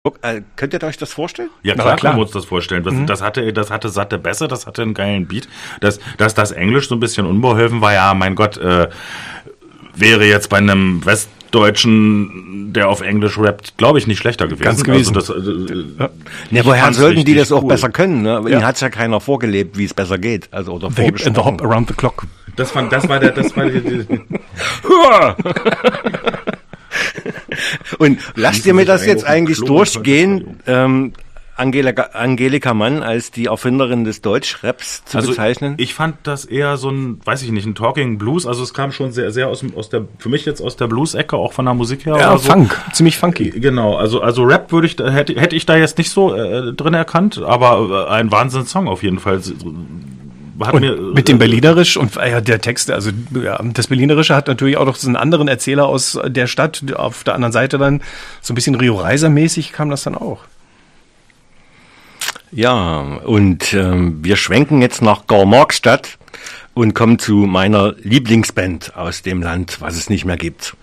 Könnt ihr euch das vorstellen? Ja, klar, können wir uns das vorstellen. Das hatte satte Bässe, das hatte einen geilen Beat. Dass das Englisch so ein bisschen unbeholfen war, ja, mein Gott, wäre jetzt bei einem Westdeutschen, der auf Englisch rappt, glaube ich, nicht schlechter gewesen. Ganz gewesen. Also woher sollten die das auch cool. besser können? Ne? Ihnen hat's ja keiner vorgelebt, wie es besser geht. Also, oder The Hip and the Hop Around the Clock. Das war Und lasst ihr mir das jetzt eigentlich durchgehen, Angelika Mann als die Erfinderin des Deutschraps zu bezeichnen? Ich fand das eher so ein, weiß ich nicht, ein Talking Blues. Also es kam schon sehr, sehr aus der, für mich jetzt aus der Blues-Ecke, auch von der Musik her. Ja, oder so. Funk, ziemlich funky. Genau, also Rap hätte ich da jetzt nicht so drin erkannt, aber ein Wahnsinnssong auf jeden Fall. Mit dem Berlinerisch und der Text, also das Berlinerische hat natürlich auch noch so einen anderen Erzähler aus der Stadt. Auf der anderen Seite dann so ein bisschen Rio Reiser-mäßig kam das dann auch. Ja, und wir schwenken jetzt nach Garmarkstadt und kommen zu meiner Lieblingsband aus dem Land, was es nicht mehr gibt.